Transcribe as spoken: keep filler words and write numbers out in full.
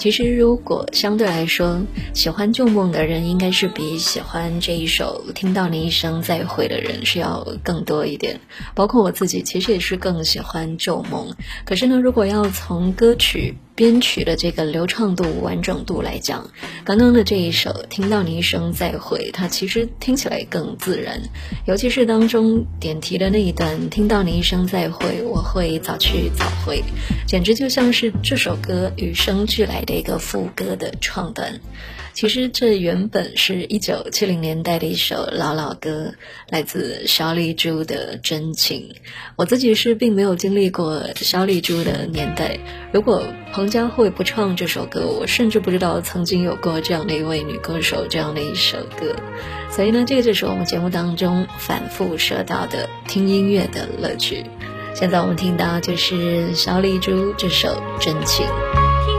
其实如果相对来说，喜欢旧梦的人应该是比喜欢这一首听到你一声再会的人是要更多一点，包括我自己其实也是更喜欢旧梦。可是呢，如果要从歌曲编曲的这个流畅度完整度来讲，刚刚的这一首听到你一声再会，它其实听起来更自然，尤其是当中点题的那一段听到你一声再会，我会早去早回，简直就像是这首歌与生俱来的一个副歌的创段。其实这原本是一九七零年代的一首老老歌，来自萧丽珠的真情。我自己是并没有经历过萧丽珠的年代，如果彭佳慧不唱这首歌，我甚至不知道曾经有过这样的一位女歌手，这样的一首歌。所以呢，这个就是我们节目当中反复说到的听音乐的乐趣。现在我们听到就是萧丽珠这首真情。